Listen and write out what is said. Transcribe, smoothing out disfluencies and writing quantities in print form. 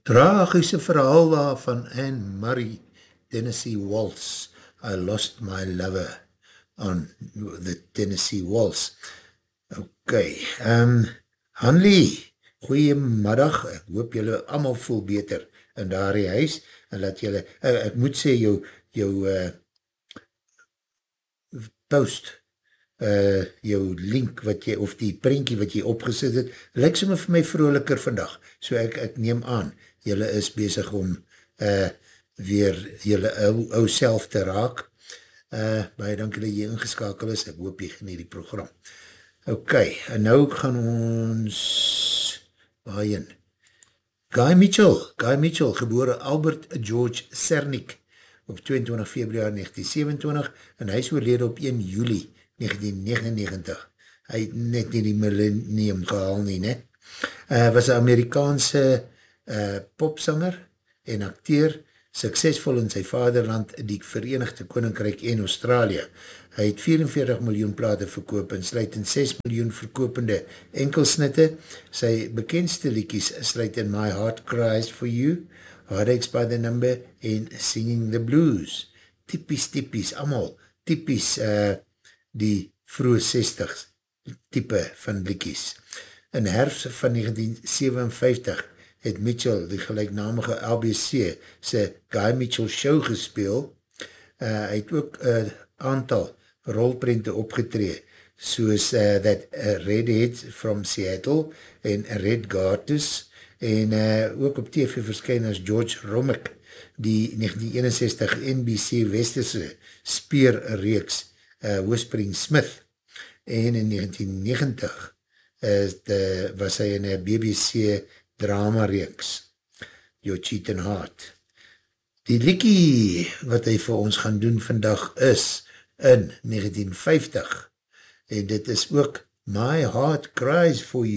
tragische verhaal daar van Anne-Marie Tennessee Waltz. I lost my lover on the Tennessee Waltz. Ok, Hanlie, goeiemiddag, ek hoop julle allemaal voel beter in daardie huis, en laat julle, ek moet sê jou post, jou link wat jy, of die prentjie wat jy opgesit het, lyk sommer vir my vrolijker vandag, so ek neem aan, julle is bezig om weer julle ou self te raak. Baie dank julle jy ingeskakel is, ek hoop jy geniet die program. Ok, en nou gaan ons waarheen? Guy Mitchell, gebore Albert George Cernik op 22 februari 1927 en hy is oorlede op 1 juli 1999. Hy het net nie die millennium gehaal nie, ne? Was een Amerikaanse popsanger en acteur, suksesvol in sy vaderland, die Verenigde Koninkryk en Australië. Hy het 44 miljoen plate verkoop en sluit in 6 miljoen verkopende enkelsnitte. Sy bekendste liedjies sluit in My Heart Cries For You, Heartaches by the Number en Singing the Blues. Typies, allemaal typies die vroege 60s type van liedjies. In herfst van 1957 het Mitchell die gelijknamige LBC sy Guy Mitchell Show gespeel. Hy het ook aantal rolprente opgetree, soos That Redhead from Seattle en Red Garters, en ook op TV verskyn as George Romick, die 1961 NBC Westerse speerreeks Whispering Smith, en in 1990 was hy in een BBC drama reeks, Your Cheating Heart. Die liedjie wat hy vir ons gaan doen vandag is in 1950, en dit is ook My Heart Cries For You.